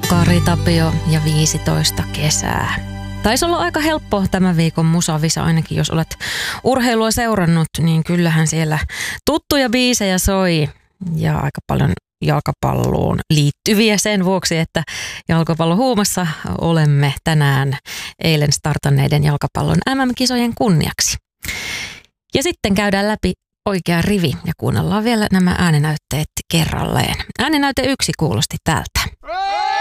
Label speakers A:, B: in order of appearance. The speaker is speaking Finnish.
A: Kari Tapio ja 15 kesää. Taisi olla aika helppo tämän viikon musavisa, ainakin jos olet urheilua seurannut, niin kyllähän siellä tuttuja biisejä soi ja aika paljon jalkapalloon liittyviä sen vuoksi, että jalkapallohuumassa olemme tänään eilen startanneiden jalkapallon MM-kisojen kunniaksi. Ja sitten käydään läpi oikea rivi ja kuunnellaan vielä nämä ääninäytteet kerralleen. Ääninäyte 1 kuulosti tältä.